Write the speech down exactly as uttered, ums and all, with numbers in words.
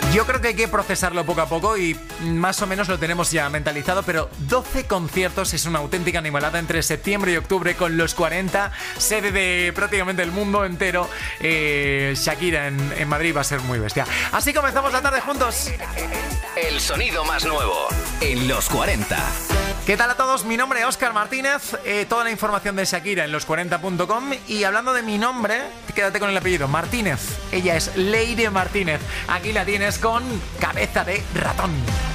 Yo creo que hay que procesarlo poco a poco y más o menos lo tenemos ya mentalizado, pero doce conciertos es una auténtica animalada entre septiembre y octubre con los cuarenta, sede de prácticamente el mundo entero. eh, Shakira en, en Madrid va a ser muy bestia. Así comenzamos la tarde juntos. El sonido más nuevo en los cuarenta. ¿Qué tal a todos? Mi nombre es Óscar Martínez. eh, Toda la información de Shakira en los cuarenta punto com. Y hablando de mi nombre, quédate con el apellido, Martínez. Ella es Leire Martínez. Aquí la tienes con Cabeza de Ratón.